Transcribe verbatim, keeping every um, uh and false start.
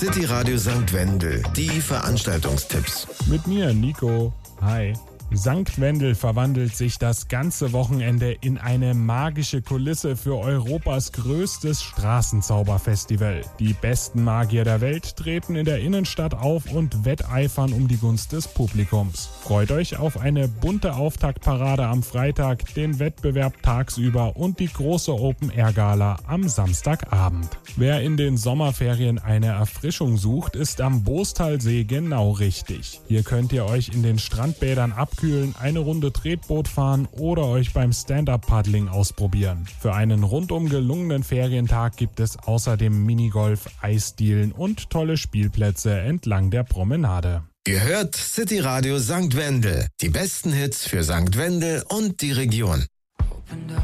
City Radio Sankt Wendel, die Veranstaltungstipps. Mit mir, Nico. Hi. Sankt Wendel verwandelt sich das ganze Wochenende in eine magische Kulisse für Europas größtes Straßenzauberfestival. Die besten Magier der Welt treten in der Innenstadt auf und wetteifern um die Gunst des Publikums. Freut euch auf eine bunte Auftaktparade am Freitag, den Wettbewerb tagsüber und die große Open-Air-Gala am Samstagabend. Wer in den Sommerferien eine Erfrischung sucht, ist am Bostalsee genau richtig. Hier könnt ihr euch in den Strandbädern abkühlen, eine Runde Tretboot fahren oder euch beim Stand-Up-Paddling ausprobieren. Für einen rundum gelungenen Ferientag gibt es außerdem Minigolf, Eisdielen und tolle Spielplätze entlang der Promenade. Ihr hört City Radio Sankt Wendel, die besten Hits für Sankt Wendel und die Region.